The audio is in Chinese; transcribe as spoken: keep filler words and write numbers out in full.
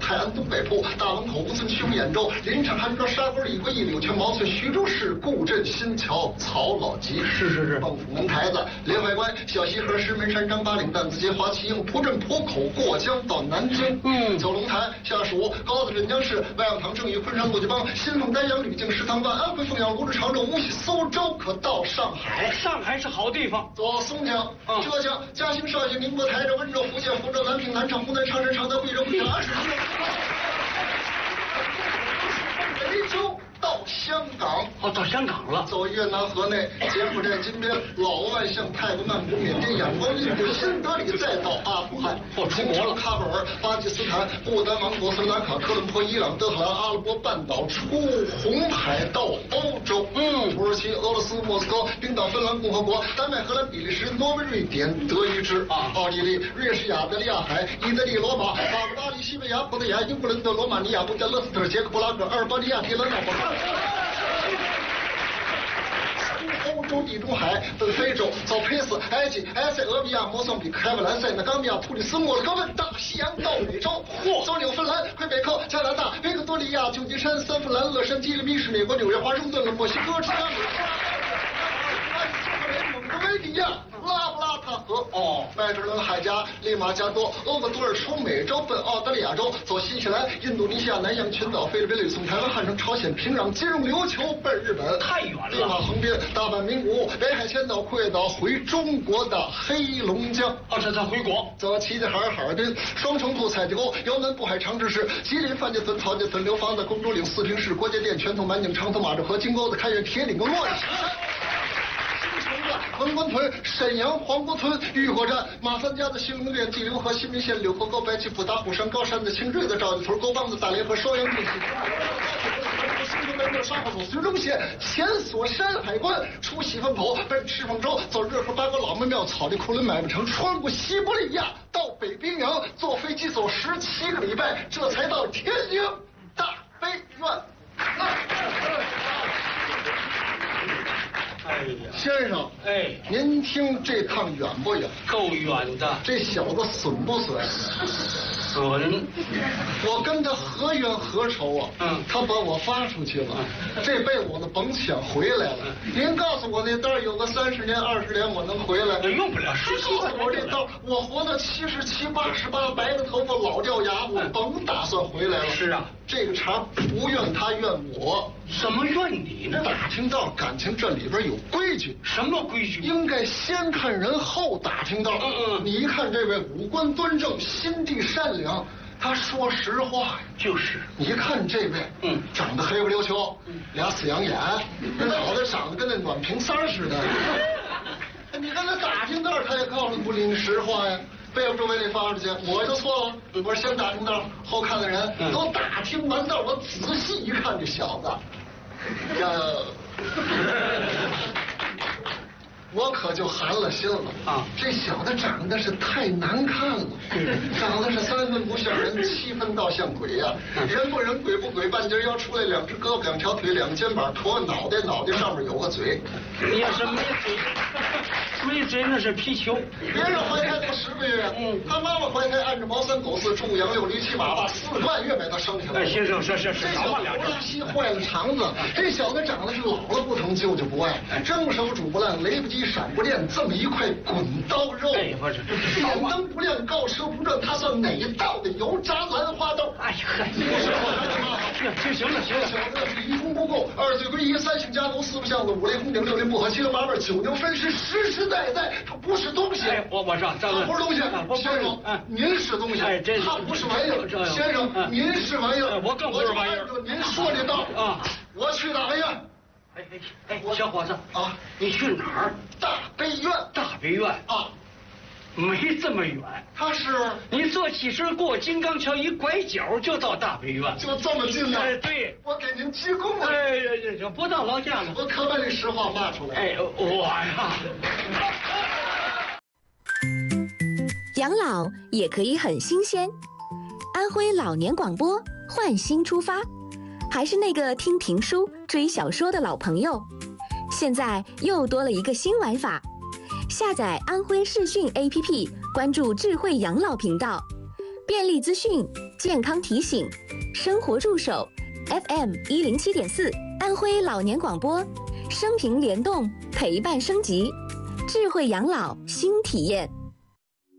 泰安东北铺、大门口吴村区兖州、临城韩庄沙沟李桂义柳泉毛村徐州市固镇新桥曹老集。 是是是。 蚌埠门台子、连淮关、小西河、石门山、张八岭、担子街、华旗营、蒲镇浦口过江到南京。嗯，九龙潭、下属高子镇江市、外望塘、正义、昆山、陆家浜、新丰、丹阳、吕靖、石塘湾、安徽凤阳、泸州、常州、无锡、苏州，可到上海。 上海是好地方。 走松江、嗯、浙江、嘉兴、绍兴、宁波、台州、温州、福建、福州、南平、南昌、湖南、长沙、常德、贵州、贵州、二十四。梅州到香港， 哦，到香港了。 走越南河内、柬埔寨、金边、老汶、向泰国、曼谷、缅甸、仰光、印度、新德里，再到阿富汗。 哦，出国了。 喀布尔、巴基斯坦、不丹王国、斯里兰卡、科伦坡、伊朗、德黑兰、阿拉伯半岛，出红海到欧洲。嗯，土耳其、俄罗斯、莫斯科、冰岛、芬兰共和国、丹麦、荷兰、比利时、挪威、瑞典、德意志、啊、奥地利、瑞士、亚得里亚海、意大利、罗马、法国巴黎、西班牙、葡萄牙、英格兰的罗马尼亚、布加勒斯特、捷克布拉格、阿尔巴尼亚、铁兰岛。欧洲地中海奔非洲，走佩斯、埃及、埃塞俄比亚、摩桑比克、海瓦兰塞纳冈比亚、突尼斯、莫斯科问大西洋到美洲，走纽芬兰、魁北克、加拿大、维克多利亚、旧金山、三藩兰、洛杉矶、密是美国纽约、华盛顿、墨西哥、芝加哥、蒙哥维利亚、拉布拉塔河。哦，麦哲伦海峡、利马加多、厄瓜多尔出美洲奔澳大利亚州，走新西兰、印度尼西亚、南洋群岛、菲律宾、吕宋、台湾、汉城、朝鲜、平壤、金融、琉球奔日本， 太远了。 立马横滨、大阪、名古屋、北海千岛、库页岛，回中国的黑龙江。 哦，这才回国。 走齐齐哈尔、哈尔滨、双城铺、采集沟、姚门、渤海、长治市、吉林、范家村、陶家村、刘坊子、公主岭、四平市、国家店、泉头、满井、长头、马志河、金沟子、开原、铁岭、跟洛阳。文官屯、沈阳、黄姑村、玉火站、马三家的兴隆店、济流河、新民县、柳河沟、白旗铺、大虎山、高山的青坠子、赵家屯、沟帮子、大连河、双阳镇、新城南边沙河走绥中县、前锁山海关、出西风口奔赤峰州，走热河八沟老门庙、草地库伦买不成，穿过西伯利亚到北冰洋，坐飞机走十七个礼拜，这才到天津大悲院。 哎呀， 先生， 哎， 您听这趟远不远？ 够远的。 这小子损不损？ 损。 我跟他何冤何仇啊？ 嗯， 他把我发出去了，嗯、这辈子我都甭想回来了。嗯、您告诉我那单有个三十年、二十年，我能回来？ 那用不了十告诉我这道，我活到七十七、八十八，白个头发，老掉牙，我甭打算回来了。 是啊， 这个茬不怨他，怨我。 什么怨你呢？ 打听道感情这里边有规矩。 什么规矩？ 应该先看人后打听道。嗯嗯。你一看这位五官端正，心地善良，他说实话呀。 就是。 你看这位，嗯，长得黑不溜秋，嗯，俩死羊眼，那脑袋长得跟那暖瓶塞似的。你跟他打听道，他也告诉不你实话呀。背后周围那发出去，我就错了。我说先打听道，后看的人、嗯、都打听完道，我仔细一看，这小子，呀，我可就寒了心了啊！这小子长得是太难看了，长得是三分不像人，七分倒像鬼呀、啊！人不人，鬼不鬼，半截腰出来两只胳膊，两条腿，两个肩膀，驼脑袋，脑袋上面有个嘴。 你要是没嘴。没嘴那是皮球， 别人怀胎都十个月，嗯，他妈妈怀胎按着毛三狗四，猪羊六驴七马八，四个半月把他生下来。 哎，先生，是是是， 这小子拉稀坏了肠子，这小子长得是老了不疼，舅舅不爱，蒸手煮不烂，雷不及闪不练，这么一块滚刀肉。 哎，不是， 点灯不亮，告舌不转，他算哪道的油炸兰花豆？ 哎呀，不是我行行了行了， 小子是一功不够，二罪归一，三姓家奴，四不像子，五雷轰顶，六邻不合，七龙八味，九牛分尸，实实在在，他不是东西。 哎，我我说， 他不是东西。先生，嗯，您是东西。哎，真是。他不是玩意儿。先生，您是玩意儿。 我更不是玩意儿。 您说这道啊，我去大悲院。 哎哎哎，小伙子啊，你去哪儿？ 大悲院。 大悲院啊。没这么远， 他是你坐汽车过金刚桥一拐角就到大悲院， 就这么近呢。 哎，对， 我给您鞠躬了。 哎呀呀，不到劳驾了。 我可把这实话骂出来。 哎，我呀， 养老也可以很新鲜。安徽老年广播换新出发，还是那个听评书、追小说的老朋友，现在又多了一个新玩法。下载安徽视讯 A P P， 关注智慧养老频道，便利资讯、 健康提醒，生活助手 F M 一零七点四，安徽老年广播，生平联动，陪伴升级，智慧养老新体验。